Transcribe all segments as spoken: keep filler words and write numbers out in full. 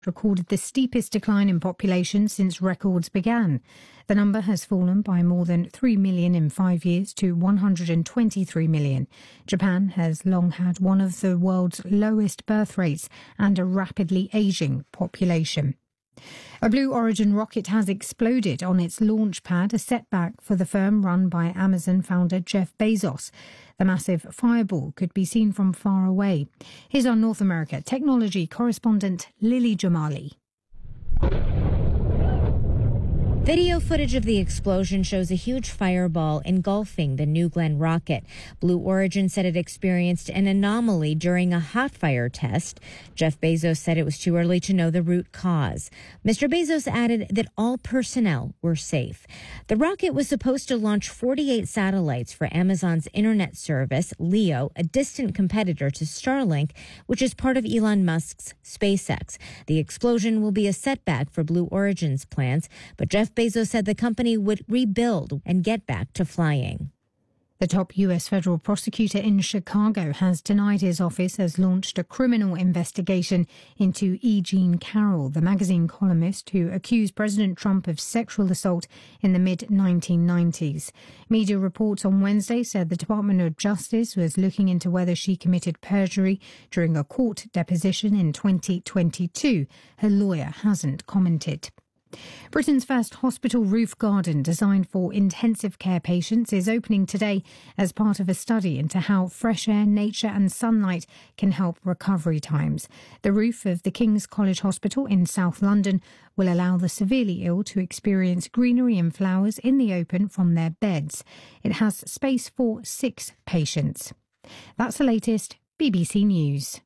recorded the steepest decline in population since records began. The number has fallen by more than three million in five years to one hundred twenty-three million. Japan has long had one of the world's lowest birth rates and a rapidly ageing population. A Blue Origin rocket has exploded on its launch pad, a setback for the firm run by Amazon founder Jeff Bezos. The massive fireball could be seen from far away. Here's our North America technology correspondent Lily Jamali. Video footage of the explosion shows a huge fireball engulfing the New Glenn rocket. Blue Origin said it experienced an anomaly during a hot fire test. Jeff Bezos said it was too early to know the root cause. Mister Bezos added that all personnel were safe. The rocket was supposed to launch forty-eight satellites for Amazon's internet service, Leo, a distant competitor to Starlink, which is part of Elon Musk's SpaceX. The explosion will be a setback for Blue Origin's plans, but Jeff Bezos said the company would rebuild and get back to flying. The top U S federal prosecutor in Chicago has denied his office has launched a criminal investigation into E. Jean Carroll, the magazine columnist who accused President Trump of sexual assault in the mid nineteen nineties. Media reports on Wednesday said the Department of Justice was looking into whether she committed perjury during a court deposition in twenty twenty-two. Her lawyer hasn't commented. Britain's first hospital roof garden designed for intensive care patients is opening today as part of a study into how fresh air, nature and sunlight can help recovery times. The roof of the King's College Hospital in South London will allow the severely ill to experience greenery and flowers in the open from their beds. It has space for six patients. That's the latest B B C News.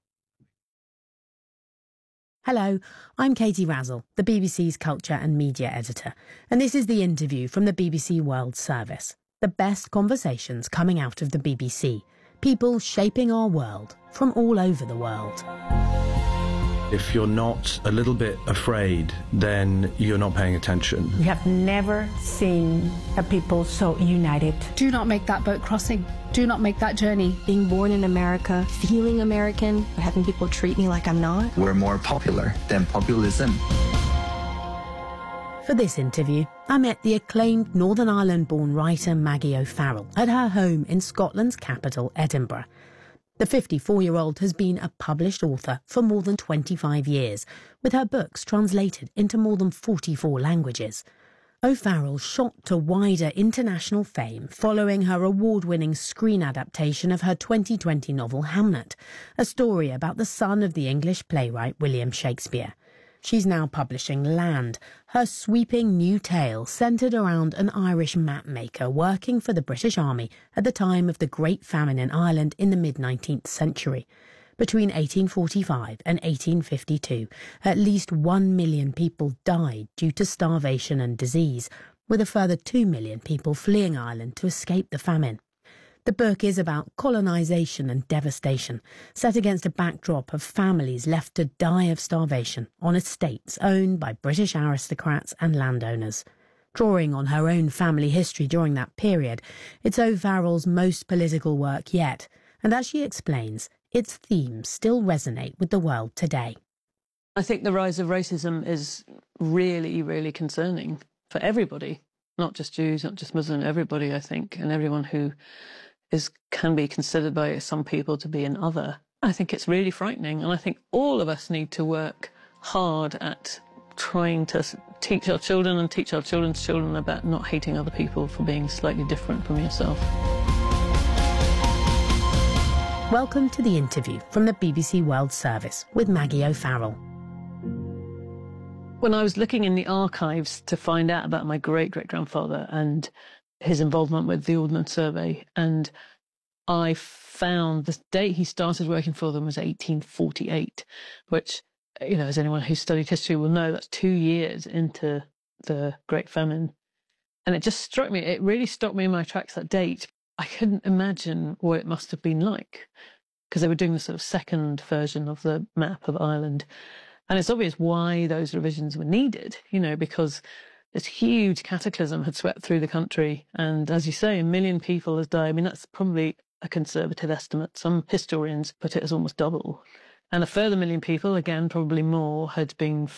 Hello, I'm Katie Razzle, the B B C's culture and media editor, and this is The Interview from the B B C World Service. The best conversations coming out of the B B C. People shaping our world from all over the world. If you're not a little bit afraid, then you're not paying attention. We have never seen a people so united. Do not make that boat crossing. Do not make that journey. Being born in America, feeling American, having people treat me like I'm not. We're more popular than populism. For this interview, I met the acclaimed Northern Ireland-born writer Maggie O'Farrell at her home in Scotland's capital, Edinburgh. The fifty-four-year-old has been a published author for more than twenty-five years, with her books translated into more than forty-four languages. O'Farrell shot to wider international fame following her award-winning screen adaptation of her twenty twenty novel Hamnet, a story about the son of the English playwright William Shakespeare. She's now publishing Land, her sweeping new tale centred around an Irish mapmaker working for the British Army at the time of the Great Famine in Ireland in the mid-nineteenth century. Between eighteen forty-five and eighteen fifty-two, at least one million people died due to starvation and disease, with a further two million people fleeing Ireland to escape the famine. The book is about colonisation and devastation, set against a backdrop of families left to die of starvation on estates owned by British aristocrats and landowners. Drawing on her own family history during that period, it's O'Farrell's most political work yet, and as she explains, its themes still resonate with the world today. I think the rise of racism is really, really concerning for everybody, not just Jews, not just Muslims, everybody, I think, and everyone who is can be considered by some people to be an other. I think it's really frightening, and I think all of us need to work hard at trying to teach our children and teach our children's children about not hating other people for being slightly different from yourself. Welcome to The Interview from the B B C World Service with Maggie O'Farrell. When I was looking in the archives to find out about my great-great-grandfather and his involvement with the Ordnance Survey, and I found the date he started working for them was eighteen forty-eight, which, you know, as anyone who's studied history will know, that's two years into the Great Famine. And it just struck me, it really stopped me in my tracks, that date. I couldn't imagine what it must have been like, because they were doing the sort of second version of the map of Ireland. And it's obvious why those revisions were needed, you know, because this huge cataclysm had swept through the country. And as you say, a million people has died. I mean, that's probably a conservative estimate. Some historians put it as almost double. And a further million people, again, probably more, had been